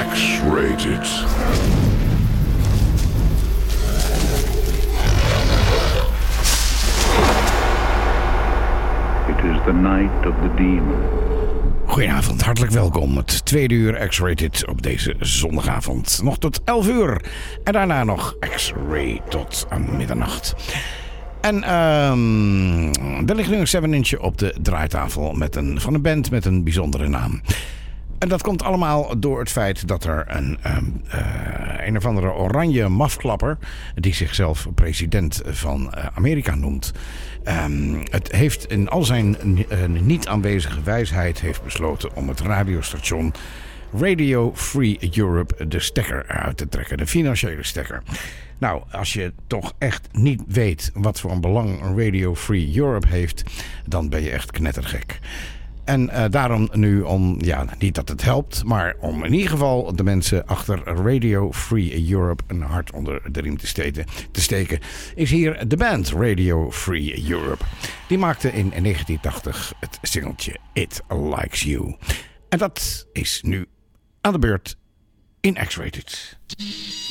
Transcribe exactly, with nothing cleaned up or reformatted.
X-Rated. It is the night of the demon. Goedenavond, hartelijk welkom. Het tweede uur X-Rated op deze zondagavond. Nog tot elf uur. En daarna nog X-Ray tot aan middernacht. En um, er ligt nu een zeven inch op de draaitafel met een, van een band met een bijzondere naam. En dat komt allemaal door het feit dat er een, um, uh, een of andere oranje mafklapper, die zichzelf president van uh, Amerika noemt, um, het heeft in al zijn uh, niet aanwezige wijsheid heeft besloten om het radiostation Radio Free Europe de stekker uit te trekken, de financiële stekker. Nou, als je toch echt niet weet wat voor een belang Radio Free Europe heeft, dan ben je echt knettergek. En uh, daarom nu om, ja, niet dat het helpt, maar om in ieder geval de mensen achter Radio Free Europe een hart onder de riem te steken, te steken, is hier de band Radio Free Europe. Die maakte in negentien tachtig het singeltje It Likes You. En dat is nu aan de beurt in X-Rated.